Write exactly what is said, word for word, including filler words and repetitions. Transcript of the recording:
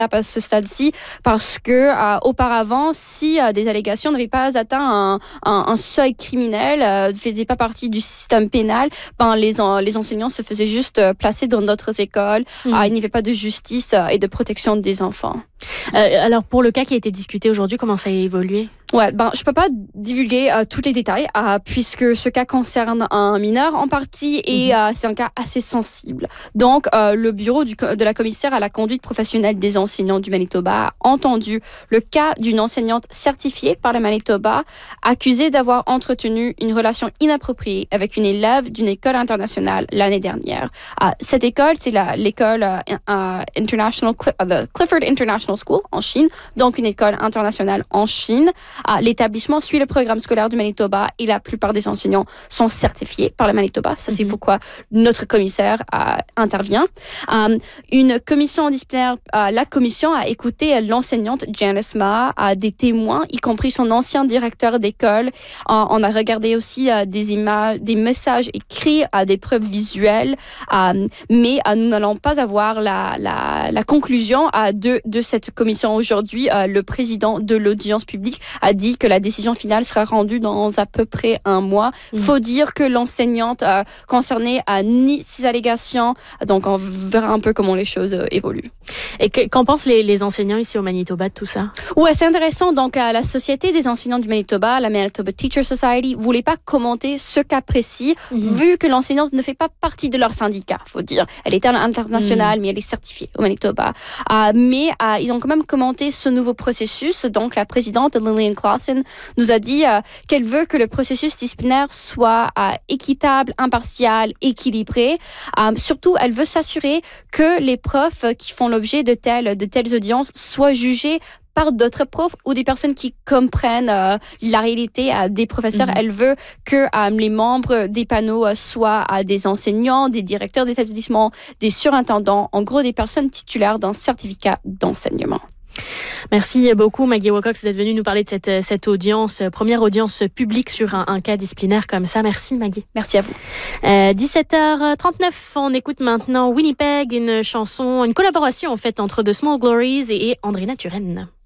à ce stade-ci parce que euh, auparavant, si euh, des allégations n'avaient pas atteint un, un, un seuil criminel, ne euh, faisaient pas partie du système pénal, ben, les, en, les enseignants se faisaient juste euh, placer dans d'autres écoles. Mmh. Euh, il n'y avait pas de justice euh, et de protection des enfants. Euh, alors, pour le cas qui a été discuté aujourd'hui, comment ça a évolué? Ouais, ben, je peux pas divulguer euh, tous les détails euh, puisque ce cas concerne un mineur en partie et mmh. euh, c'est un cas assez sensible. Donc, euh, le bureau du, de la commissaire à la conduite professionnelle des enseignants du Manitoba a entendu le cas d'une enseignante certifiée par le Manitoba accusée d'avoir entretenu une relation inappropriée avec une élève d'une école internationale l'année dernière. Euh, cette école, c'est la, l'école euh, euh, International, the Clifford International School en Chine, donc une école internationale en Chine. Uh, l'établissement suit le programme scolaire du Manitoba et la plupart des enseignants sont certifiés par le Manitoba. Ça, c'est mm-hmm. pourquoi notre commissaire uh, intervient. Um, une commission disciplinaire, uh, la commission a écouté l'enseignante Janice Ma, uh, des témoins, y compris son ancien directeur d'école. Uh, on a regardé aussi uh, des images, des messages écrits, uh, des preuves visuelles, um, mais uh, nous n'allons pas avoir la, la, la conclusion uh, de, de cette commission aujourd'hui. Uh, le président de l'audience publique a dit que la décision finale sera rendue dans à peu près un mois. Il mmh. faut dire que l'enseignante euh, concernée a nié ces allégations. Donc, on verra un peu comment les choses euh, évoluent. Et que, qu'en pensent les, les enseignants ici au Manitoba de tout ça? Ouais, c'est intéressant. Donc, euh, la Société des enseignants du Manitoba, la Manitoba Teacher Society, ne voulait pas commenter ce cas précis, mmh. vu que l'enseignante ne fait pas partie de leur syndicat, il faut dire. Elle est internationale, mmh. mais elle est certifiée au Manitoba. Euh, mais euh, ils ont quand même commenté ce nouveau processus. Donc, la présidente Lillian Clausen nous a dit euh, qu'elle veut que le processus disciplinaire soit euh, équitable, impartial, équilibré. Euh, surtout, elle veut s'assurer que les profs qui font l'objet de telles, de telles audiences soient jugés par d'autres profs ou des personnes qui comprennent euh, la réalité euh, des professeurs. Mm-hmm. Elle veut que euh, les membres des panneaux euh, soient euh, des enseignants, des directeurs d'établissement, des surintendants, en gros des personnes titulaires d'un certificat d'enseignement. Merci beaucoup Maggie Wilcox d'être venue nous parler de cette, cette audience, première audience publique sur un, un cas disciplinaire comme ça. Merci Maggie. Merci à vous. Euh, dix-sept heures trente-neuf, on écoute maintenant Winnipeg, une chanson, une collaboration en fait entre The Small Glories et Andrina Turenne.